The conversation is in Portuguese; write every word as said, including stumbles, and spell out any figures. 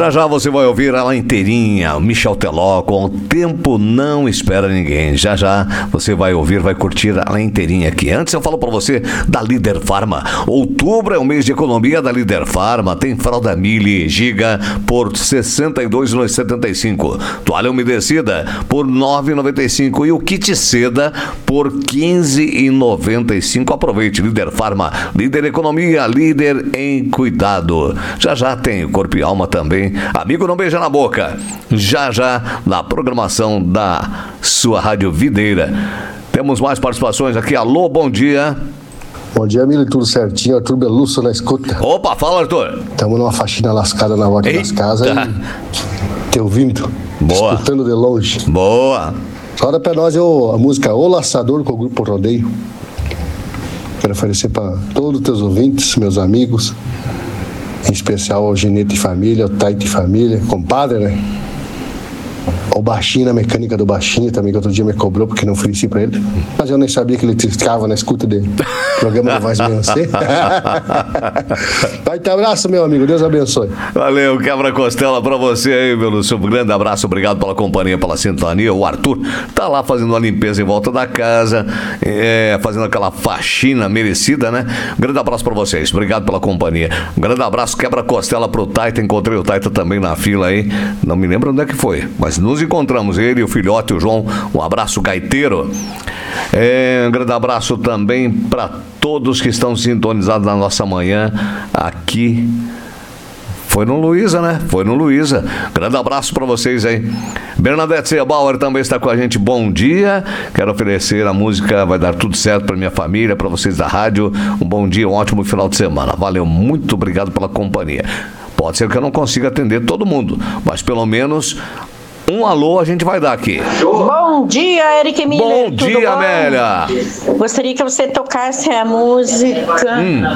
Já já você vai ouvir ela inteirinha, Michel Teló, com O Tempo Não Espera Ninguém. Já já você vai ouvir, vai curtir ela inteirinha aqui. Antes eu falo pra você da Líder Farma. Outubro é o mês de economia da Líder Farma. Tem fralda Mili Giga por sessenta e dois reais e setenta e cinco centavos. Toalha umedecida por nove reais e noventa e cinco centavos. E o kit seda por quinze reais e noventa e cinco centavos. Aproveite, Líder Farma, líder em economia, líder em cuidado. Já já tem Corpo e Alma também. Amigo, não beija na boca. Já já na programação da sua Rádio Videira. Temos mais participações aqui. Alô, bom dia. Bom dia, Mili, tudo certinho? Arthur Belusso na escuta. Opa, fala, Arthur. Estamos numa faxina lascada na volta Eita. das casas e te ouvindo, Boa. escutando de longe. Boa. Roda pra nós eu, a música O Laçador com o Grupo Rodeio. Quero oferecer para todos os teus ouvintes, meus amigos, em especial ao Ginete e família, ao Taito e família, compadre, né? O Baixinho, na mecânica do Baixinho também, que outro dia me cobrou porque não ofereci pra ele. Mas eu nem sabia que ele ficava na escuta do programa do Voz Vencer. Vai ter abraço, meu amigo. Deus abençoe. Valeu, quebra-costela pra você aí, meu Lúcio. Um grande abraço, obrigado pela companhia, pela sintonia. O Arthur tá lá fazendo uma limpeza em volta da casa, é, fazendo aquela faxina merecida, né? Um grande abraço pra vocês, obrigado pela companhia. Um grande abraço, quebra-costela pro Taita. Encontrei o Taita também na fila aí. Não me lembro onde é que foi, mas nos encontramos, ele, o filhote, o João. Um abraço, gaiteiro. É, um grande abraço também para todos que estão sintonizados na nossa manhã aqui. Foi no Luísa, né? Foi no Luísa. Grande abraço para vocês aí. Bernadette Sebauer também está com a gente. Bom dia. Quero oferecer a música Vai Dar Tudo Certo para minha família, para vocês da rádio. Um bom dia, um ótimo final de semana. Valeu, muito obrigado pela companhia. Pode ser que eu não consiga atender todo mundo, mas pelo menos um alô a gente vai dar aqui. Bom dia, Eric Miller. Bom dia, bom? Amélia. Gostaria que você tocasse a música. Hum.